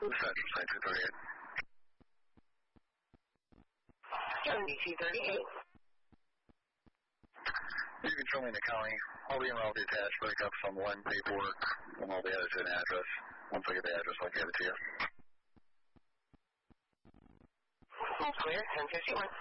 Central Site 238. 7238. You can show me in the county. I'll be in all the attached breakups on the line paperwork, and I'll be added to an address. Once I get the address, I'll give it to you. Clear, 1051.